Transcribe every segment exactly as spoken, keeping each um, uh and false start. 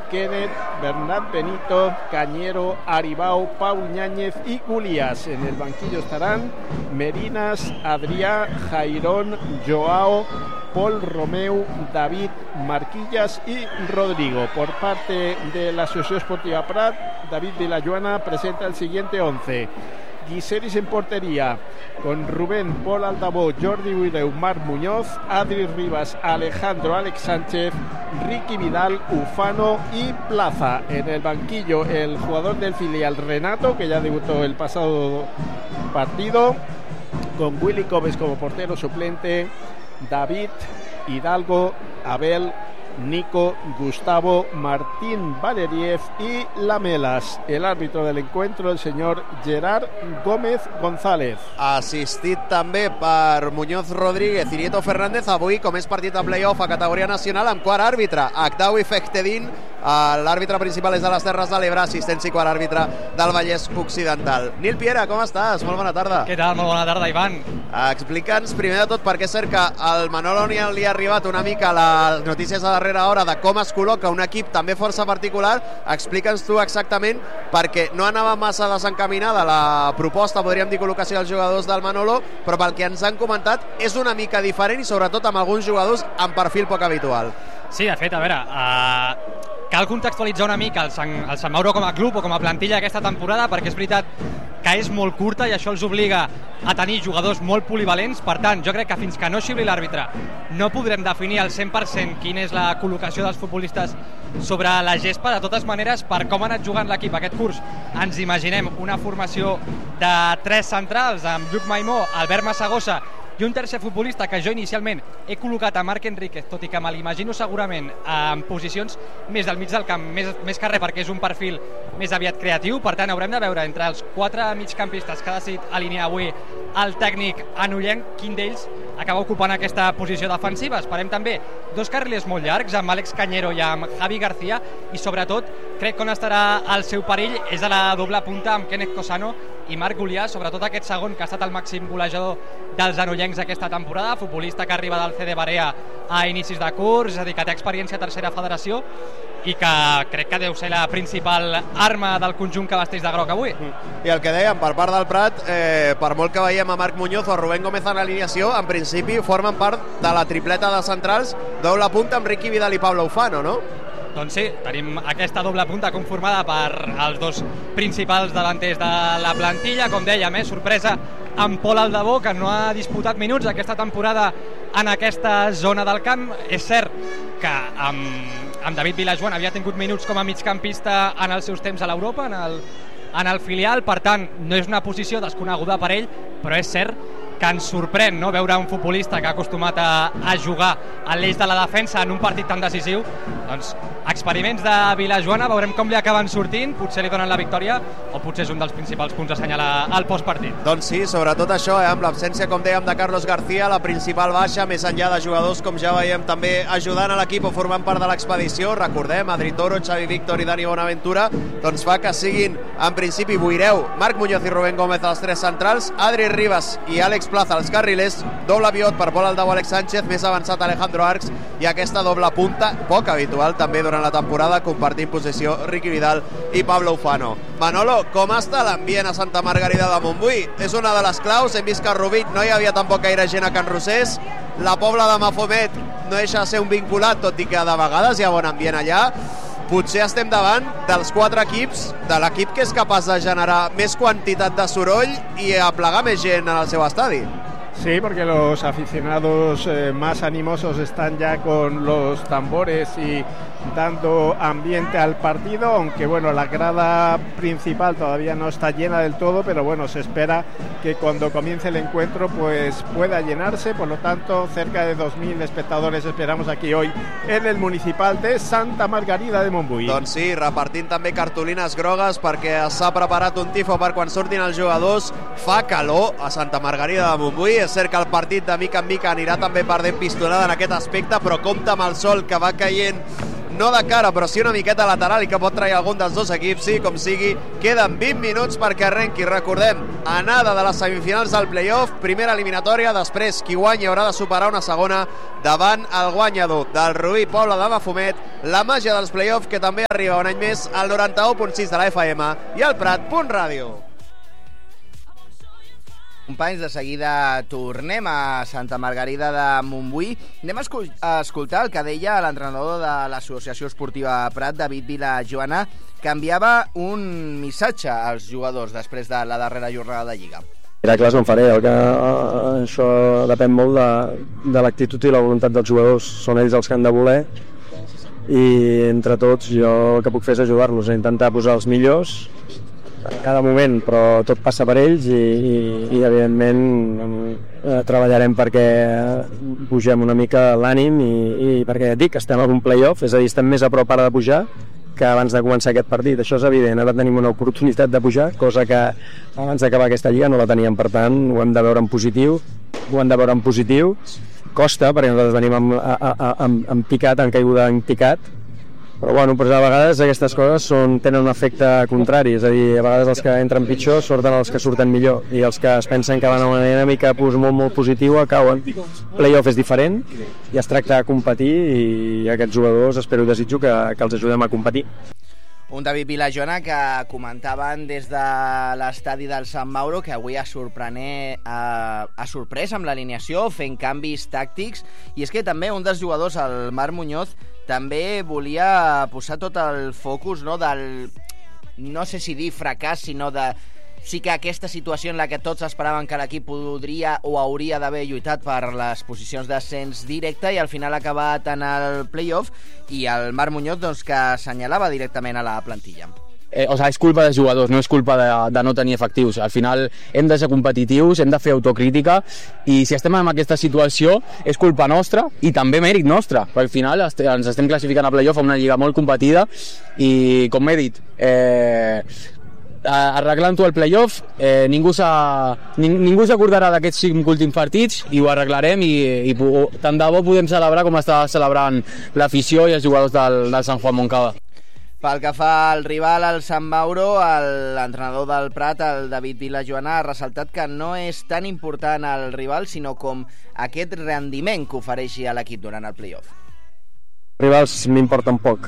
Kenneth, Bernat Benito, Cañero, Aribao, Paul Ñáñez y Gulías. En el banquillo estarán Merinas, Adrià, Jairón, Joao, Pol Romeu, David, Marquillas y Rodrigo. Por parte de la Asociación Esportiva Prat, David Vilajoana presenta el siguiente once. Guiseris en portería, con Rubén, Pol Aldabó, Jordi Buideu, Marc Muñoz, Adri Rivas, Alejandro, Alex Sánchez, Ricky Vidal, Ufano y Plaza. En el banquillo el jugador del filial Renato, que ya debutó el pasado partido, con Willy Cobes como portero suplente, David, Hidalgo, Abel, Nico, Gustavo, Martín Valeriev y Lamelas. El árbitro del encuentro, el señor Gerard Gómez González. Assistit també per Muñoz Rodríguez i Nieto Fernández. Avui, com és partit de play-off a categoria nacional, amb quart àrbitre, Agdawi Fechtedin. L'àrbitre principal és de les Terres de l'Ebre, assistència i quart àrbitre del Vallès Occidental. Nil Piera, com estàs? Molt bona tarda. Què tal? Molt bona tarda, Ivan. Explica'ns primer de tot per què és cert que al Manolo li ha arribat una mica les notícies a darrera hora de com es col·loca un equip també força particular. Explica'ns tu exactament, perquè no anava massa desencaminada la proposta, podríem dir, col·locació dels jugadors del Manolo, però pel que ens han comentat és una mica diferent i sobretot amb alguns jugadors amb perfil poc habitual. Sí, de fet, a veure, uh, cal contextualitzar una mica el Sant, el Sant Mauro com a club o com a plantilla aquesta temporada, perquè és veritat que és molt curta i això els obliga a tenir jugadors molt polivalents. Per tant, jo crec que fins que no xibli l'àrbitre no podrem definir al cent per cent quina és la col·locació dels futbolistes sobre la gespa. De totes maneres, per com ha anat jugant l'equip aquest curs, ens imaginem una formació de tres centrals amb Lluc Maimó, Albert Massagosa i un tercer futbolista que jo inicialment he col·locat a Marc Enríquez, tot i que me l'imagino segurament en posicions més del mig del camp, més, més que res perquè és un perfil més aviat creatiu. Per tant, haurem de veure entre els quatre migcampistes que ha decidit alinear avui el tècnic anollenc, quin d'ells acaba ocupant aquesta posició defensiva. Esperem també dos carrilers molt llargs, amb Àlex Cañero i amb Javi García, i sobretot crec que on estarà el seu perill és a la doble punta amb Kenneth Cosano i Marc Gullià, sobretot aquest segon que ha estat el màxim golejador dels anollencs aquesta temporada, futbolista que arriba del C D Barea a inicis de curs, és a dir, que té experiència a tercera federació i que crec que deu ser la principal arma del conjunt que vesteix de groc avui. I el que dèiem, per part del Prat, eh, per molt que veiem a Marc Muñoz o Rubén Gómez en alineació, en principi formen part de la tripleta de centrals, doble punta amb Ricky Vidal i Pablo Ufano, no? Doncs sí, tenim aquesta doble punta conformada per els dos principals davanters de la plantilla. Com dèiem, eh, sorpresa amb Pol Aldabó, que no ha disputat minuts aquesta temporada en aquesta zona del camp. És cert que amb, amb David Vilajoana havia tingut minuts com a migcampista en els seus temps a l'Europa, en el, en el filial, per tant no és una posició desconeguda per ell, però és cert que ens sorprèn, no?, veure un futbolista que ha acostumat a, a jugar a l'eix de la defensa en un partit tan decisiu. Doncs experiments de Vilajoana, veurem com li acaben sortint, potser li donen la victòria o potser és un dels principals punts a assenyalar al postpartit. Doncs sí, sobretot això, eh, amb l'absència, com dèiem, de Carlos García, la principal baixa, més enllà de jugadors, com ja veiem, també ajudant a l'equip o formant part de l'expedició. Recordem, Adri Toro, Xavi Víctor i Dani Bonaventura, doncs fa que siguin, en principi, Buireu, Marc Muñoz i Rubén Gómez els tres centrals, Adri Rivas i Àlex Plaza als carrilers, doble pivot per Pol Aldabó, Àlex Sánchez, més avançat Alejandro Arcs, i aquesta doble punta, poc habitual també durant la temporada, compartint posició Ricky Vidal i Pablo Ufano. Manolo, com està l'ambient a Santa Margarida de Montbui? És una de les claus, hem vist que a Rubí no hi havia tampoc gaire gent a Can Rosés, la Pobla de Mafumet no deixa de ser un vinculat, tot i que de vegades hi ha bon ambient allà. Potser estem davant dels quatre equips, de l'equip que és capaç de generar més quantitat de soroll i aplegar més gent en el seu estadi. Sí, porque los aficionados eh, más animosos están ya con los tambores y dando ambiente al partido, aunque bueno, la grada principal todavía no está llena del todo, pero bueno, se espera que cuando comience el encuentro pues pueda llenarse. Por lo tanto, cerca de dos mil espectadores esperamos aquí hoy en el municipal de Santa Margarida de Montbui. Doncs sí, repartint també cartolines grogues perquè s'ha preparat un tifo per quan surtin els jugadors. Fa calor a Santa Margarida de Montbui, és cert que el partit de mica en mica anirà també perdent pistonada en aquest aspecte, però compta amb el sol que va caient no de cara, però sí una miqueta lateral i que pot trair algun dels dos equips, sí, com sigui. Queden vint minuts perquè arrenqui, recordem, anada de les semifinals del playoff, primera eliminatòria, després qui guanyi haurà de superar una segona davant el guanyador del Rubí Poble de Mafumet, la màgia dels playoff que també arriba un any més al noranta-u punt sis de la F M i al Prat punt ràdio. Companys, de seguida tornem a Santa Margarida de Montbui. Anem a, escol a escoltar el que deia l'entrenador de l'Associació Esportiva Prat, David Vilajoana, que enviava un missatge als jugadors després de la darrera jornada de Lliga. Miracles no en faré, el que, això depèn molt de, de l'actitud i la voluntat dels jugadors. Són ells els que han de voler i entre tots jo el que puc fer és ajudar-los a intentar posar els millors en cada moment, però tot passa per ells i, i, i evidentment eh, treballarem perquè pugem una mica l'ànim i, i perquè et dic, estem en un play-off, és a dir, estem més a prop ara de pujar que abans de començar aquest partit, això és evident, ara tenim una oportunitat de pujar, cosa que abans d'acabar aquesta lliga no la teníem, per tant ho hem de veure en positiu, ho hem de veure en positiu, costa perquè nosaltres venim amb, amb, amb picat, amb caiguda en picat, però bueno, pues a vegades aquestes coses són, tenen un efecte contrari, és a dir, a vegades els que entren pitjor surten els que surten millor i els que es pensen que van a una dinàmica pues, molt molt positiva cauen. Playoff és diferent i es tracta de competir i aquests jugadors espero i desitjo que, que els ajudem a competir. Un David Vilajoana que comentaven des de l'estadi del Sant Mauro que avui ha, ha, ha sorprès amb l'alineació fent canvis tàctics, i és que també un dels jugadors, el Marc Muñoz, també volia posar tot el focus, no, del, no sé si dir fracàs, sinó de sí que aquesta situació en la que tots esperaven que l'equip podria o hauria d'haver lluitat per les posicions d'ascens directe i al final ha acabat en el playoff, i el Marc Muñoz doncs, que assenyalava directament a la plantilla. Eh, o sigui, és culpa dels jugadors, no és culpa de, de no tenir efectius. Al final hem de ser competitius, hem de fer autocrítica i si estem en aquesta situació és culpa nostra i també mèrit nostre, perquè al final est ens estem classificant a playoff a una lliga molt competida i, com he dit, eh, arreglant-ho al playoff, eh, ningú ningú s'acordarà d'aquests cinc últims partits i ho arreglarem i, i tant de bo podem celebrar com està celebrant l'afició i els jugadors del, del Sant Juan Moncada. Pel que fa al rival, el Sant Mauro, l'entrenador del Prat, el David Vilajoana, ha ressaltat que no és tan important el rival, sinó com aquest rendiment que ofereixi a l'equip durant el playoff. Els rivals m'importen poc,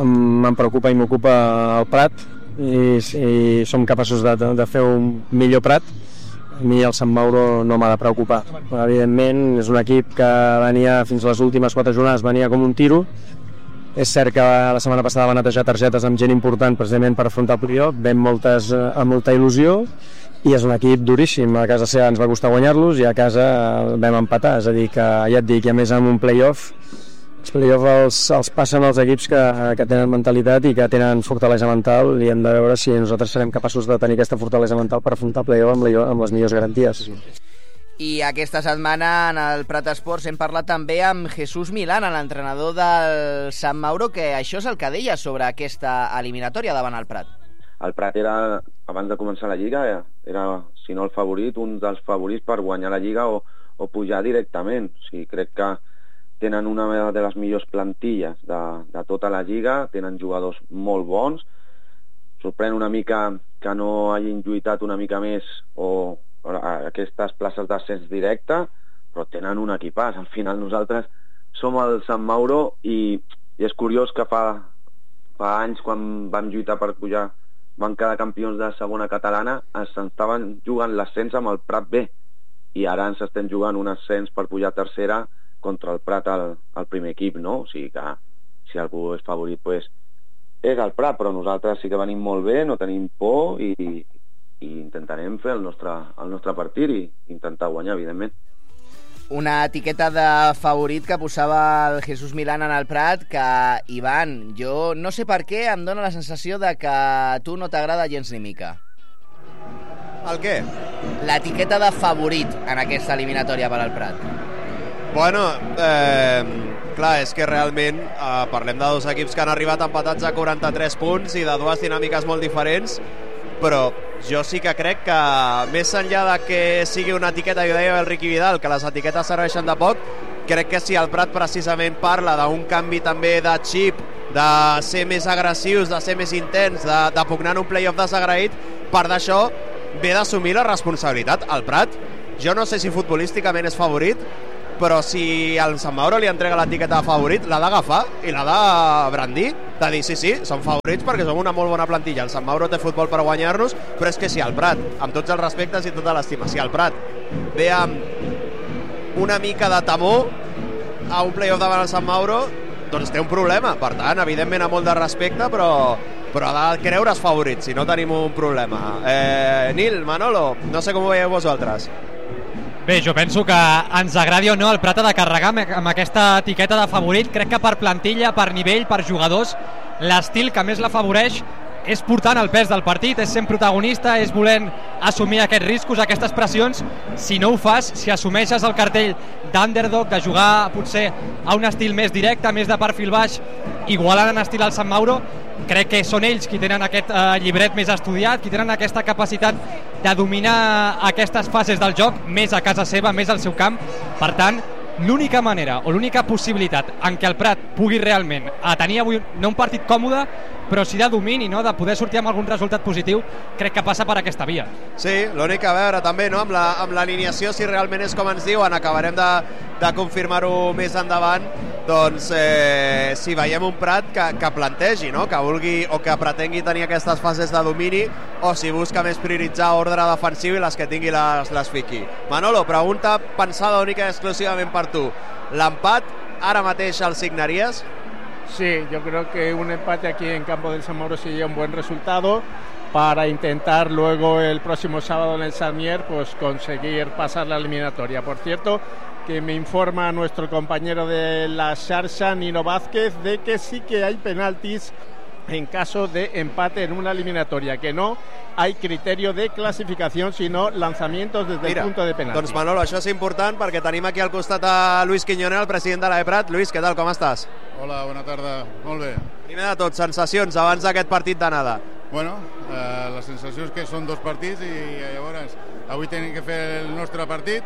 em preocupa i m'ocupa el Prat i, i som capaços de, de fer un millor Prat. A mi el Sant Mauro no m'ha de preocupar. Evidentment és un equip que venia fins a les últimes quatre jornades, venia com un tiro. És cert que la setmana passada va netejar targetes amb gent important precisament per afrontar el playoff, vam moltes amb molta il·lusió i és un equip duríssim. A casa seva ens va costar guanyar-los i a casa vam empatar, és a dir que ja et dic, i a més amb un playoff els playoff els, els passen els equips que, que tenen mentalitat i que tenen fortalesa mental i hem de veure si nosaltres serem capaços de tenir aquesta fortalesa mental per afrontar el playoff amb, la, amb les millors garanties. I aquesta setmana en el Prat Esports hem parlat també amb Jesús Milana, l'entrenador del Sant Mauro, que això és el que deia sobre aquesta eliminatòria davant el Prat. El Prat era, abans de començar la Lliga, era, si no el favorit, un dels favorits per guanyar la Lliga o, o pujar directament. O sigui, crec que tenen una de les millors plantilles de, de tota la Lliga, tenen jugadors molt bons. Sorprèn una mica que no hagin lluitat una mica més o aquestes places d'ascens directe, però tenen un equipàs. Al final nosaltres som el Sant Mauro i, i és curiós que fa, fa anys quan vam lluitar per pujar, van quedar campions de segona catalana, ens estaven jugant l'ascens amb el Prat B i ara ens estem jugant un ascens per pujar a tercera contra el Prat al, al primer equip, no? O sigui que si algú és favorit pues, és el Prat, però nosaltres sí que venim molt bé, no tenim por i i intentarem fer el nostre, el nostre partit i intentar guanyar, evidentment. Una etiqueta de favorit que posava el Jesús Milana en el Prat, que, Ivan, jo no sé per què em dóna la sensació de que a tu no t'agrada gens ni mica. El què? L'etiqueta de favorit en aquesta eliminatòria per al Prat. Bueno, eh, clar, és que realment eh, parlem de dos equips que han arribat empatats a quaranta-tres punts i de dues dinàmiques molt diferents, però jo sí que crec que més enllà de que sigui una etiqueta, jo deia el Riqui Vidal, que les etiquetes serveixen de poc, crec que si el Prat precisament parla d'un canvi també de xip, de ser més agressius, de ser més intens, de, de pugnar en un playoff desagraït, part d'això ve d'assumir la responsabilitat. El Prat, jo no sé si futbolísticament és favorit, però si al Sant Mauro li entrega l'etiqueta de favorit, l'ha d'agafar i l'ha de brandir, de dir sí, sí, som favorits perquè som una molt bona plantilla, el Sant Mauro té futbol per guanyar-nos, però és que si el Prat, amb tots els respectes i tota l'estima, si el Prat ve amb una mica de temor a un playoff davant el Sant Mauro, doncs té un problema. Per tant, evidentment amb molt de respecte, però, però ha de creure's favorit, si no tenim un problema. Eh, Nil, Manolo, no sé com ho veieu vosaltres. Bé, jo penso que ens agradi o no, el Prat ha de carregar amb aquesta etiqueta de favorit. Crec que per plantilla, per nivell, per jugadors, l'estil que més l'afavoreix és portant el pes del partit, és sent protagonista, és volent assumir aquests riscos, aquestes pressions. Si no ho fas, si assumeixes el cartell d'underdog, de jugar potser a un estil més directe, més de perfil baix, igualant en estil al Sant Mauro, crec que són ells qui tenen aquest eh, llibret més estudiat, qui tenen aquesta capacitat de dominar aquestes fases del joc, més a casa seva, més al seu camp. Per tant, l'única manera o l'única possibilitat en què el Prat pugui realment a tenir avui no un partit còmode, però sí de domini, no? De poder sortir amb algun resultat positiu, crec que passa per aquesta via. Sí, l'únic a veure també, no? amb, la, amb l'alineació, si realment és com ens diuen, acabarem de, de confirmar-ho més endavant, doncs eh, si veiem un Prat que, que plantegi, no? Que vulgui o que pretengui tenir aquestes fases de domini, o si busca més prioritzar ordre defensiu i les que tingui les, les fiqui. Manolo, pregunta pensada única i exclusivament per tu. L'empat ara mateix el signaries? Sí, yo creo que un empate aquí en campo del San Mauro sería un buen resultado para intentar luego el próximo sábado en el Samier pues conseguir pasar la eliminatoria. Por cierto, que me informa nuestro compañero de la Xarxa, Nino Vázquez, de que sí que hay penaltis en caso de empate en una eliminatoria, que no hay criterio de clasificación, sino lanzamientos desde Mira, el punto de penalti. Doncs Manolo, això és important perquè tenim aquí al costat a Luis Quiñoner, el president de l'A E Prat. Luis, què tal, com estàs? Hola, bona tarda, molt bé. Primer de tot, sensacions abans d'aquest partit d'anada. Bueno, eh, la sensació és que són dos partits i llavors avui tenim que fer el nostre partit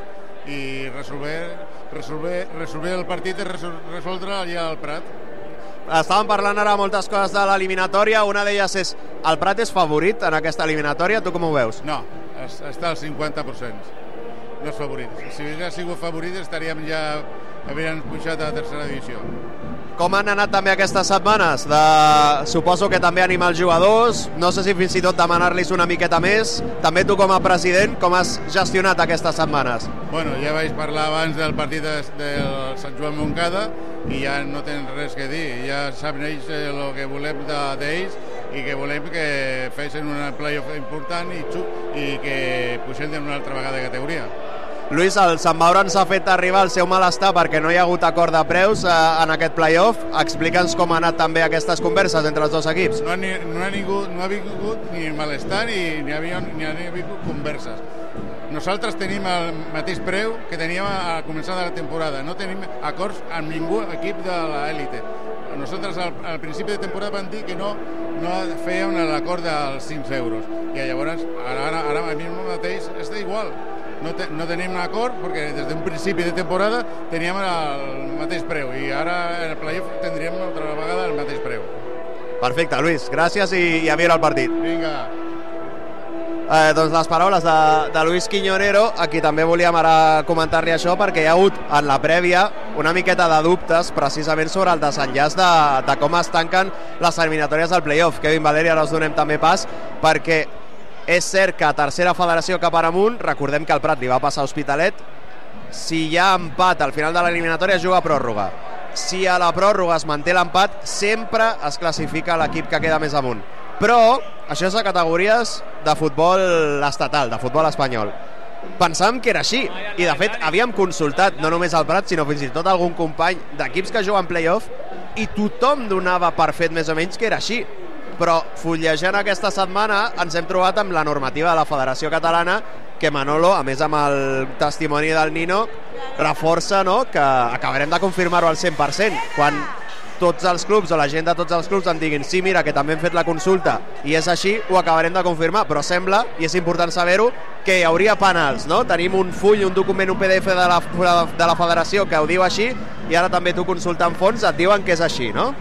i resolver, resolver, resolver el partit i resoldre allà al Prat. Estàvem parlant ara moltes coses de l'eliminatòria, una d'elles és el Prat és favorit en aquesta eliminatòria, tu com ho veus? No, està al cinquanta per cent, no és favorit. Si hagués sigut favorit estaríem ja, havíem pujat a la tercera divisió. Com han anat també aquestes setmanes? De... Suposo que també animar els jugadors, no sé si fins i tot demanar-los una miqueta més. També tu com a president, com has gestionat aquestes setmanes? Bueno, ja vaig parlar abans del partit de, del Sant Joan Montcada i ja no tenen res que dir, ja saben ells el que volem d'ells i que volem que fessin un playoff important i, i que pugem una altra vegada de categoria. Luis, el Sant Mauro ens ha fet arribar el seu malestar perquè no hi ha hagut acord de preus eh, en aquest playoff. Explica'ns com han anat també aquestes converses entre els dos equips. No ha, ni, no ha, ningut, no ha vingut ni malestar ni, ni, havia, ni ha vingut converses. Nosaltres tenim el mateix preu que teníem a començar de la temporada. No tenim acords amb ningú equip de l'élite. Nosaltres al, al principi de temporada vam dir que no, no fèiem l'acord dels cinc euros. I llavors, ara, ara, ara mateix està igual. No, te, no tenim un acord perquè des d'un principi de temporada teníem el mateix preu i ara en el playoff tindríem una altra vegada el mateix preu. Perfecte, Luis, gràcies i, i a veure el partit. Vinga. Eh, doncs les paraules de, de Luis Quiñonero, a qui també volíem ara comentar-li això perquè hi ha hagut en la prèvia una miqueta de dubtes precisament sobre el desenllaç de, de com es tanquen les eliminatòries del playoff. Kevin Valeri, ara us donem també pas perquè és cert que a tercera federació cap amunt, recordem que el Prat li va passar a Hospitalet, si hi ha empat al final de l'eliminatòria es juga a pròrroga. Si a la pròrroga es manté l'empat, sempre es classifica l'equip que queda més amunt. Però això és a categories de futbol estatal, de futbol espanyol. Pensàvem que era així, i de fet havíem consultat no només el Prat, sinó fins i tot algun company d'equips que juguen playoff, i tothom donava per fet més o menys que era així. Però fullejant aquesta setmana ens hem trobat amb la normativa de la Federació Catalana que Manolo, a més amb el testimoni del Nino, reforça, no?, que acabarem de confirmar-ho al cent per cent. Quan tots els clubs o la gent de tots els clubs en diguin sí, mira, que també hem fet la consulta i és així, ho acabarem de confirmar. Però sembla, i és important saber-ho, que hi hauria penals, no? Tenim un full, un document, un P D F de la, de la Federació que ho diu així i ara també tu consultant fons et diuen que és així, no?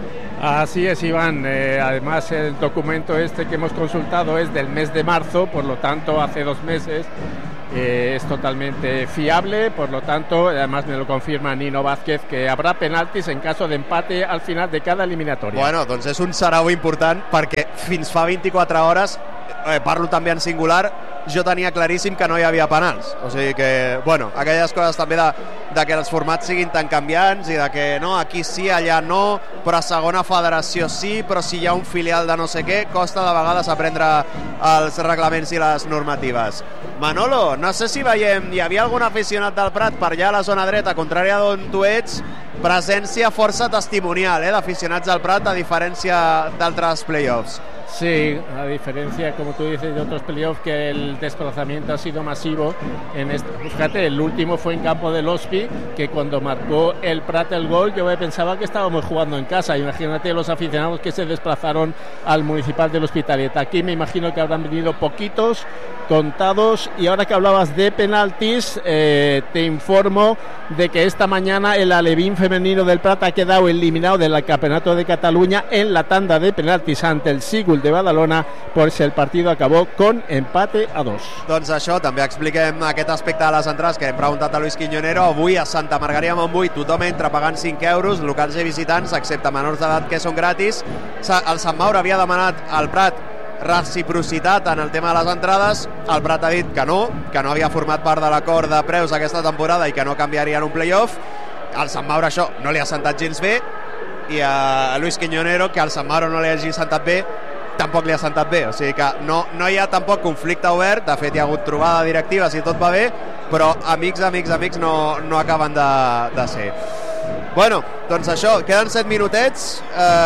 Así es, Iván. Eh, además, el documento este que hemos consultado es del mes de marzo, por lo tanto, hace dos meses. Eh, es totalmente fiable, por lo tanto, además me lo confirma Nino Vázquez, que habrá penaltis en caso de empate al final de cada eliminatoria. Bueno, doncs és un sarau important perquè fins fa vint-i-quatre hores, eh, parlo també en singular, jo tenia claríssim que no hi havia penals. O sigui que, bueno, aquelles coses també de, de que els formats siguin tan canviants i de que no, aquí sí, allà no, però a segona federació sí, però si hi ha un filial de no sé què, costa de vegades aprendre els reglaments i les normatives. Manolo, no sé si veiem, hi havia algun aficionat del Prat per allà a la zona dreta, contrària d'on tu ets, presència força testimonial, eh, d'aficionats del Prat, a diferència d'altres playoffs. Sí, a diferencia, como tú dices, de otros playoffs, que el desplazamiento ha sido masivo. En este, fíjate, el último fue en campo del Hospi, que cuando marcó el Prat el gol, yo pensaba que estábamos jugando en casa. Imagínate los aficionados que se desplazaron al Municipal del Hospitalet. Aquí me imagino que habrán venido poquitos, contados. Y ahora que hablabas de penaltis, eh, te informo de que esta mañana el Alevín femenino del Prat ha quedado eliminado del Campeonato de Cataluña en la tanda de penaltis ante el Sigul de Badalona, pues el partido acabó con empate a dos. Doncs això, també expliquem aquest aspecte de les entrades que hem preguntat a Luis Quiñonero. Avui a Santa Margarida Montbui tothom entra pagant cinc euros, locals i visitants, excepte menors d'edat que són gratis. El Sant Maure havia demanat al Prat reciprocitat en el tema de les entrades. El Prat ha dit que no, que no havia format part de l'acord de preus aquesta temporada i que no canviarien un playoff. Al Sant Maure això no li ha sentat gens bé, i a Luis Quiñonero que al Sant Maure no li hagi sentat bé tampoc li ha sentat bé, o sigui que no, no hi ha tampoc conflicte obert. De fet hi ha hagut trobada directiva si tot va bé, però amics, amics, amics no, no acaben de, de ser. Bueno, doncs això, queden set minutets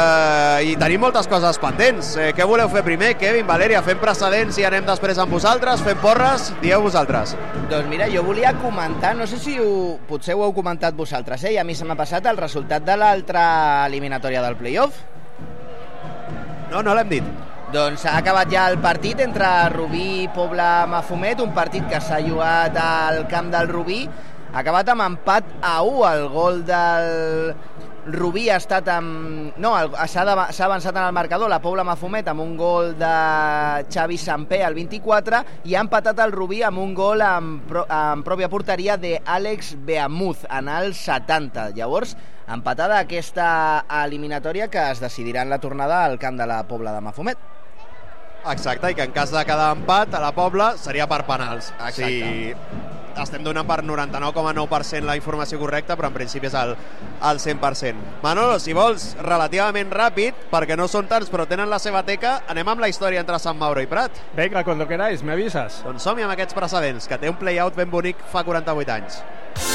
eh, i tenim moltes coses pendents. Eh, què voleu fer primer? Kevin, Valèria, fem precedents i anem després amb vosaltres? Fem porres? Dieu vosaltres. Doncs mira, jo volia comentar, no sé si ho, potser ho heu comentat vosaltres, eh? I a mi se m'ha passat el resultat de l'altra eliminatòria del playoff. No, no l'hem dit. Doncs ha acabat ja el partit entre Rubí i Pobla Mafumet, un partit que s'ha jugat al camp del Rubí, ha acabat amb empat a u. El gol del Rubí ha estat amb... No, s'ha avançat en el marcador la Pobla Mafumet amb un gol de Xavi Sampé al vint-i-quatre i ha empatat el Rubí amb un gol en, pro... en pròpia porteria d'Àlex Beamuz en el setanta. Llavors, empatada aquesta eliminatòria que es decidirà en la tornada al camp de la Pobla de Mafumet. Exacte, i que en cas de quedar empat a la Pobla seria per penals. Exacte. Sí, estem donant per noranta-nou coma nou per cent la informació correcta, però en principi és el, el cent per cent. Manolo, si vols, relativament ràpid, perquè no són tants, però tenen la seva teca, anem amb la història entre Sant Mauro i Prat. Venga, cuando queráis, me avisas. Doncs som-hi amb aquests precedents, que té un play-out ben bonic fa quaranta-vuit anys.